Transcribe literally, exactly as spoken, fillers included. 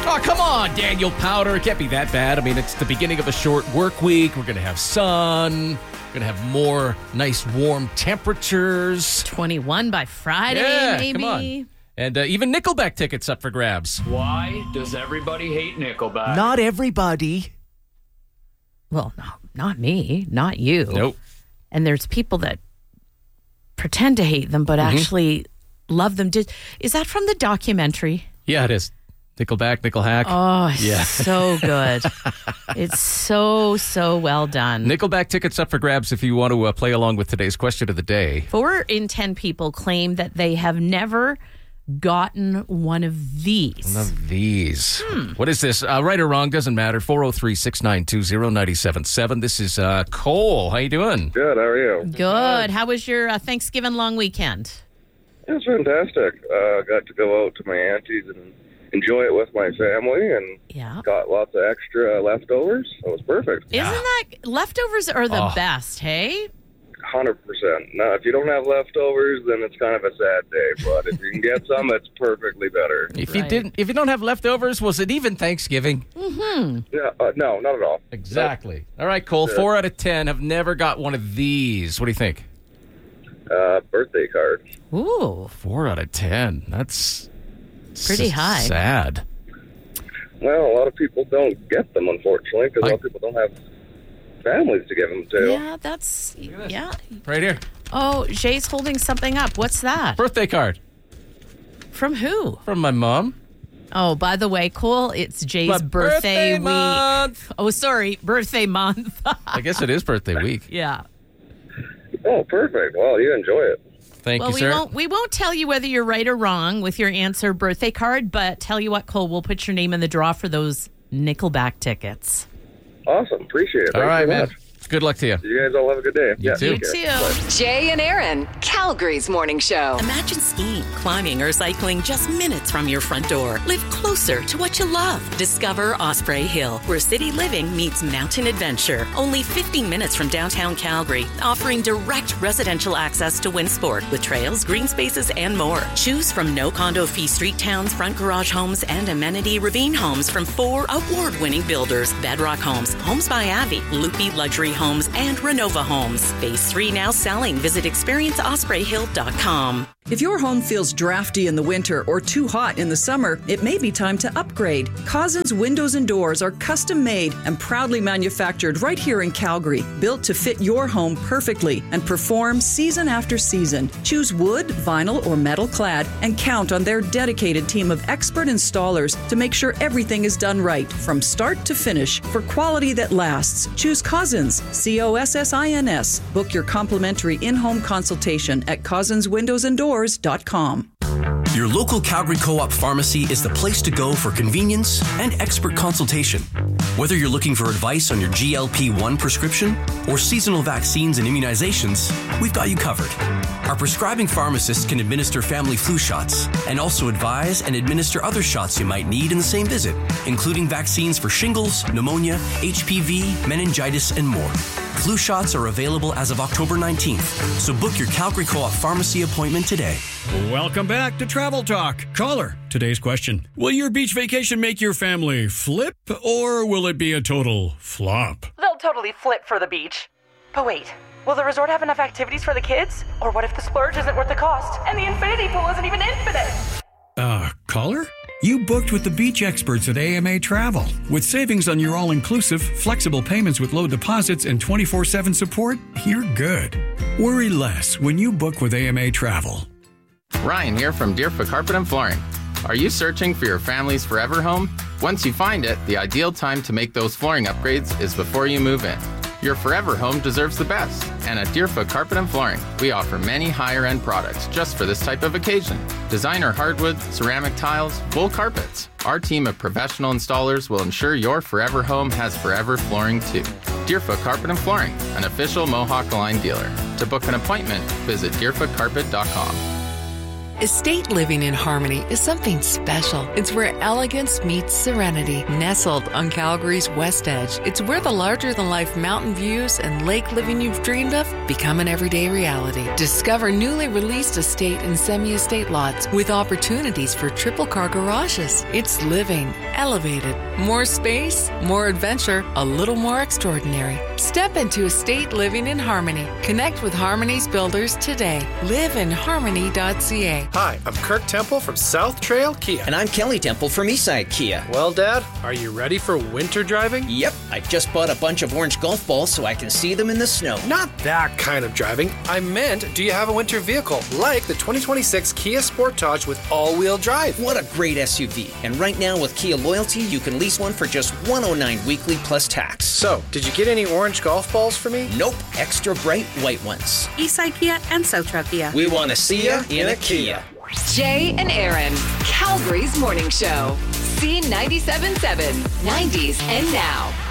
Oh, come on, Daniel Powder. It can't be that bad. I mean, it's the beginning of a short work week. We're going to have sun. We're going to have more nice warm temperatures. twenty-one by Friday, yeah, maybe. Come on. And uh, even Nickelback tickets up for grabs. Why does everybody hate Nickelback? Not everybody. Well, no, not me, not you. Nope. And there's people that pretend to hate them, but mm-hmm. actually love them. Did, is that from the documentary? Yeah, it is. Nickelback, Nickelhack. Oh, yeah. So good. It's so, so well done. Nickelback tickets up for grabs if you want to uh, play along with today's question of the day. Four in ten people claim that they have never gotten one of these. One of these. Hmm. What is this? Uh, right or wrong, doesn't matter. four oh three, six nine two, oh nine seven seven. This is uh, Cole. How you doing? Good. How are you? Good. How was your uh, Thanksgiving long weekend? It was fantastic. Uh, got to go out to my auntie's and enjoy it with my family, and yeah. got lots of extra leftovers. It was perfect. Isn't yeah. that leftovers are the oh. best? Hey. one hundred percent. Now, if you don't have leftovers, then it's kind of a sad day. But if you can get some, it's perfectly better. If right. you didn't, if you don't have leftovers, was it even Thanksgiving? Mm-hmm. Yeah, uh, no, not at all. Exactly. All right, Cole. Yeah. Four out of ten have never got one of these. What do you think? Uh, birthday card. Ooh, four out of ten. That's pretty s- high. Sad. Well, a lot of people don't get them, unfortunately, because a lot of people don't have families to give them to. Yeah, that's yeah. Right here. Oh, Jay's holding something up. What's that? Birthday card. From who? From my mom. Oh, by the way, Cole, it's Jay's my birthday, birthday week. Month. Oh, sorry, birthday month. I guess it is birthday week. Yeah. Oh, perfect. Well, you enjoy it. Thank well, you, we sir. Won't, we won't tell you whether you're right or wrong with your answer birthday card, but tell you what, Cole, we'll put your name in the draw for those Nickelback tickets. Awesome. Appreciate it. All Thanks right, so man. much. Good luck to you. You guys all have a good day. You yeah, too. You too. Bye. Jay and Aaron, Calgary's morning show. Imagine skiing, climbing, or cycling just minutes from your front door. Live closer to what you love. Discover Osprey Hill, where city living meets mountain adventure. Only fifteen minutes from downtown Calgary, offering direct residential access to WinSport with trails, green spaces, and more. Choose from no condo fee street towns, front garage homes, and amenity ravine homes from four award-winning builders: Bedrock Homes, Homes by Avi, Loopy Luxury Homes, and Renova Homes. Phase three now selling. Visit experience osprey hill dot com. If your home feels drafty in the winter or too hot in the summer, it may be time to upgrade. Cousins Windows and Doors are custom made and proudly manufactured right here in Calgary, built to fit your home perfectly and perform season after season. Choose wood, vinyl, or metal clad and count on their dedicated team of expert installers to make sure everything is done right from start to finish for quality that lasts. Choose Cousins, C O S S I N S. Book your complimentary in-home consultation at cousins windows and doors dot com. Your local Calgary Co-op pharmacy is the place to go for convenience and expert consultation. Whether you're looking for advice on your G L P one prescription or seasonal vaccines and immunizations, we've got you covered. Our prescribing pharmacists can administer family flu shots and also advise and administer other shots you might need in the same visit, including vaccines for shingles, pneumonia, H P V, meningitis, and more. Flu shots are available as of October nineteenth, so book your Calgary Co-op pharmacy appointment today. Welcome back to Travel Talk. Caller, today's question. Will your beach vacation make your family flip, or will it be a total flop? They'll totally flip for the beach. But wait, will the resort have enough activities for the kids? Or what if the splurge isn't worth the cost, and the infinity pool isn't even infinite? Uh, caller? You booked with the beach experts at A M A Travel. With savings on your all-inclusive, flexible payments with low deposits, and twenty-four seven support, you're good. Worry less when you book with A M A Travel. Ryan here from Deerfoot Carpet and Flooring. Are you searching for your family's forever home? Once you find it, the ideal time to make those flooring upgrades is before you move in. Your forever home deserves the best, and at Deerfoot Carpet and Flooring, we offer many higher-end products just for this type of occasion. Designer hardwood, ceramic tiles, wool carpets. Our team of professional installers will ensure your forever home has forever flooring too. Deerfoot Carpet and Flooring, an official Mohawk Line dealer. To book an appointment, visit deerfoot carpet dot com. Estate living in Harmony is something special. It's where elegance meets serenity. Nestled on Calgary's west edge, it's where the larger-than-life mountain views and lake living you've dreamed of become an everyday reality. Discover newly released estate and semi-estate lots with opportunities for triple-car garages. It's living, elevated. More space, more adventure, a little more extraordinary. Step into estate living in Harmony. Connect with Harmony's builders today. live in harmony dot c a. Hi, I'm Kirk Temple from South Trail Kia. And I'm Kelly Temple from Eastside Kia. Well, Dad, are you ready for winter driving? Yep, I just bought a bunch of orange golf balls so I can see them in the snow. Not that kind of driving. I meant, do you have a winter vehicle, like the twenty twenty-six Kia Sportage with all-wheel drive? What a great S U V. And right now with Kia Loyalty, you can lease one for just one hundred nine dollars weekly plus tax. So, did you get any orange golf balls for me? Nope, extra bright white ones. Eastside Kia and South Trail Kia. We want to see you in a Kia. Jay and Aaron, Calgary's morning show. C ninety-seven point seven, nineties and now.